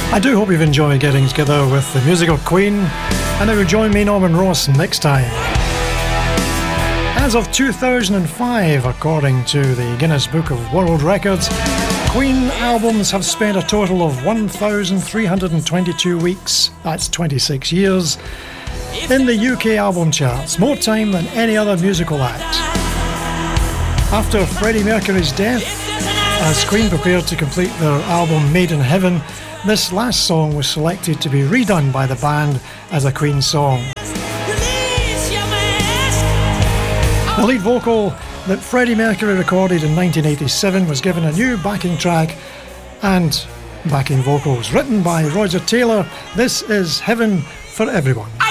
I do hope you've enjoyed getting together with the musical Queen, and that you'll join me, Norman Ross, next time. As of 2005, according to the Guinness Book of World Records, Queen albums have spent a total of 1,322 weeks, that's 26 years, in the UK album charts, more time than any other musical act. After Freddie Mercury's death, as Queen prepared to complete their album Made in Heaven, this last song was selected to be redone by the band as a Queen song. The lead vocal that Freddie Mercury recorded in 1987 was given a new backing track and backing vocals written by Roger Taylor. This is Heaven for Everyone.